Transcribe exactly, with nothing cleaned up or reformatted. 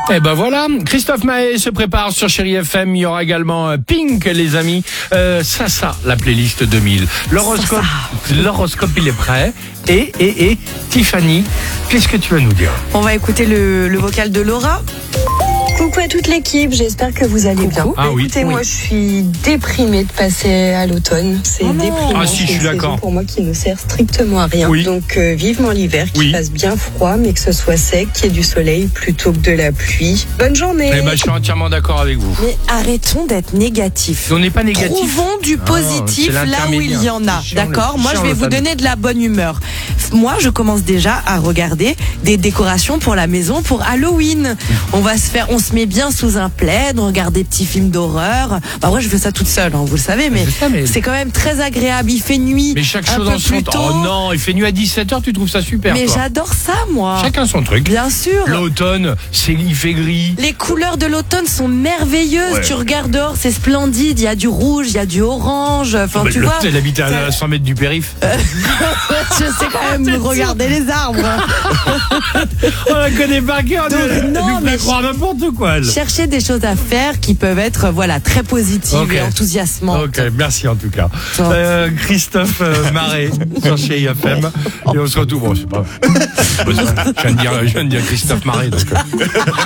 Et ben voilà, Christophe Maé se prépare sur Chéri F M. Il y aura également euh, Pink, les amis. Euh, ça, ça, la playlist deux mille. L'horoscope, l'horoscope, il est prêt. Et, et, et, Tiffany, qu'est-ce que tu vas nous dire? On va écouter le, le vocal de Laura. Coucou à toute l'équipe, j'espère que vous allez bien. Ah oui. Écoutez, Oui. moi je suis déprimée de passer à l'automne. C'est Oh non. déprimant. Ah si, je C'est suis une d'accord. saison pour moi qui ne sert strictement à rien. Oui. Donc euh, vivement l'hiver, qu'il Oui. fasse bien froid, mais que ce soit sec, qu'il y ait du soleil plutôt que de la pluie. Bonne journée. Eh ben, je suis entièrement d'accord avec vous. Mais arrêtons d'être négatifs. On n'est pas négatif. Trouvons du Ah, positif c'est là où il y en a. C'est chiant, D'accord? le- Moi, je chiant, vais le vous fameux. donner de la bonne humeur. Moi, je commence déjà à regarder des décorations pour la maison pour Halloween. On va se faire, on se met bien sous un plaid, on regarde des petits films d'horreur. Bah, moi, je fais ça toute seule, hein, vous le savez, mais Je sais, mais- c'est quand même très agréable. Il fait nuit. Mais chaque un chose peu en son plus temps. tôt. Oh non, il fait nuit à dix-sept heures, tu trouves ça super, Mais toi. j'adore ça, moi. Chacun son truc. Bien sûr. L'automne, c'est, il fait gris. Les couleurs de l'automne sont merveilleuses. Ouais. Tu regardes dehors, c'est splendide. Il y a du rouge, il y a du orange. Enfin, Bah, tu le- vois. Elle habite à ça- cent mètres du périph'. Je sais quand même regarder les arbres. On la connaît par cœur. Donc, Elle non, nous fait mais croire n'importe quoi, elle. Chercher des choses à faire qui peuvent être voilà très positives Ok. et enthousiasmantes. Ok, merci en tout cas. Bon. Euh, Christophe euh, Maé sur Chéri F M. Et on se retrouve. Bon, c'est pas. Je viens de dire, je viens de dire Christophe Maé. Donc, euh.